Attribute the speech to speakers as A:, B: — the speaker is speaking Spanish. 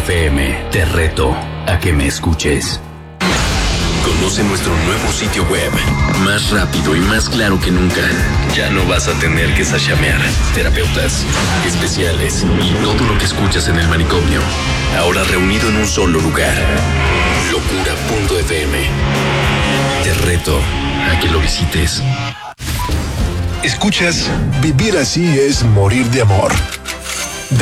A: FM. Te reto a que me escuches. Conoce nuestro nuevo sitio web, más rápido y más claro que nunca. Ya no vas a tener que sashamear. Terapeutas, especiales y todo lo que escuchas en el manicomio. Ahora reunido en un solo lugar. Locura.fm. Te reto a que lo visites.
B: Escuchas Vivir así es morir de amor.